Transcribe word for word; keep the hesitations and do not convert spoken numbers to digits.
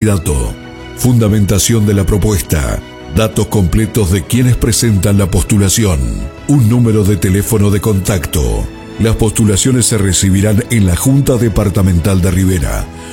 candidato, fundamentación de la propuesta, datos completos de quienes presentan la postulación, un número de teléfono de contacto. Las postulaciones se recibirán en la Junta Departamental de Rivera